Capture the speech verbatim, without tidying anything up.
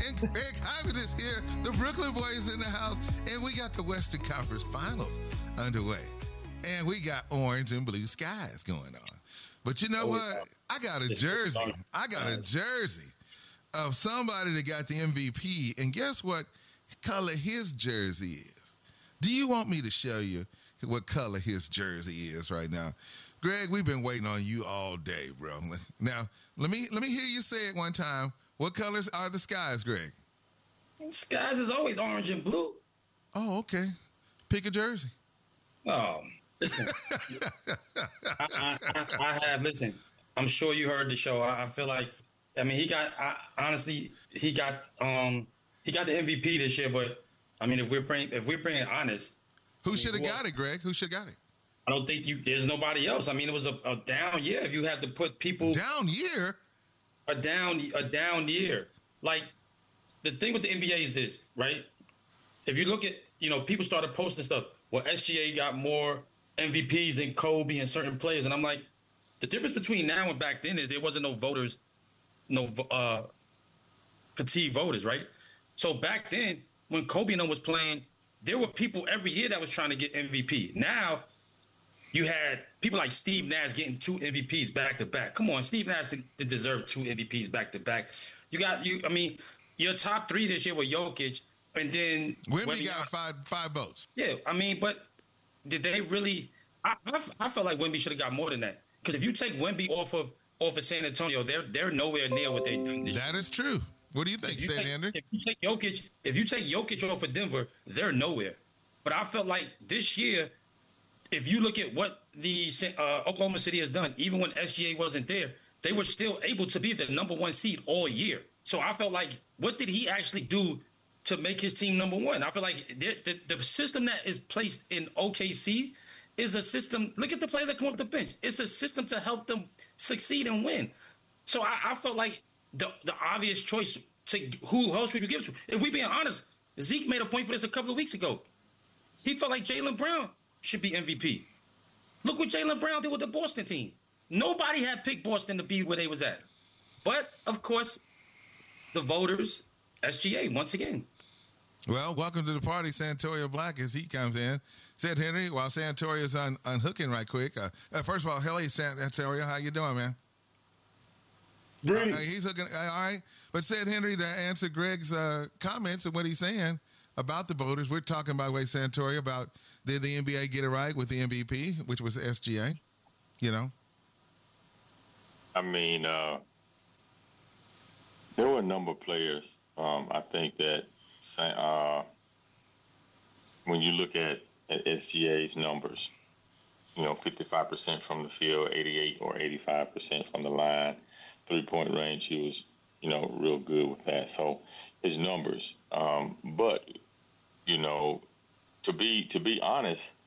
And Greg Hyman is here. The Brooklyn boys in the house. And we got the Western Conference Finals underway. And we got orange and blue skies going on. But you know what? I got a jersey. I got a jersey of somebody that got the M V P. And guess what color his jersey is? Do you want me to show you what color his jersey is right now? Greg, we've been waiting on you all day, bro. Now, let me let me hear you say it one time. What colors are the skies, Greg? Skies is always orange and blue. Oh, okay. Pick a jersey. Oh, listen. I, I, I, I have, listen, I'm sure you heard the show. I, I feel like, I mean, he got, I, honestly, he got um, he got the M V P this year, but, I mean, if we're bring, if we're being honest. Who should have got it, Greg? Who should have got it? I don't think you. There's nobody else. I mean, it was a, a down year. If you had to put people down year, a down a down year. Like the thing with the N B A is this, right? If you look at, you know, people started posting stuff. Well, S G A got more M V Ps than Kobe and certain players, and I'm like, the difference between now and back then is there wasn't no voters, no uh, fatigue voters, right? So back then, when Kobe and them was playing, there were people every year that was trying to get M V P. Now, you had people like Steve Nash getting two M V Ps back to back. Come on, Steve Nash did deserve two M V Ps back to back. You got you. I mean, your top three this year were Jokic, and then Wemby got five five votes. Yeah, I mean, but did they really? I I, I felt like Wemby should have got more than that. Because if you take Wemby off of off of San Antonio, they're they're nowhere near what they've done this year. That is true. What do you think, St. Andrew? If you take Jokic, if you take Jokic off of Denver, they're nowhere. But I felt like this year, if you look at what the uh, Oklahoma City has done, even when S G A wasn't there, they were still able to be the number one seed all year. So I felt like, what did he actually do to make his team number one? I feel like the, the, the system that is placed in O K C is a system. Look at the players that come off the bench. It's a system to help them succeed and win. So I, I felt like the the obvious choice to who else would you give it to? If we being honest, Zeke made a point for this a couple of weeks ago. He felt like Jaylen Brown should be M V P. Look what Jaylen Brown did with the Boston team. Nobody had picked Boston to be where they was at. But, of course, the voters, S G A, once again. Well, welcome to the party, Santoria Black, as he comes in. Said Henry, while Santoria's un- unhooking right quick. Uh, uh, first of all, hello, Santoria. How you doing, man? Great. Uh, he's hooking. Uh, all right. But said Henry, to answer Greg's uh, comments and what he's saying about the voters, we're talking, by the way, Santoria, about did the N B A get it right with the M V P, which was S G A, you know? I mean, uh, there were a number of players. Um, I think that uh, when you look at, at S G A's numbers, you know, fifty-five percent from the field, eighty-eight or eighty-five percent from the line, three-point range, he was, you know, real good with that. So his numbers. Um, but, you know, to be to be honest,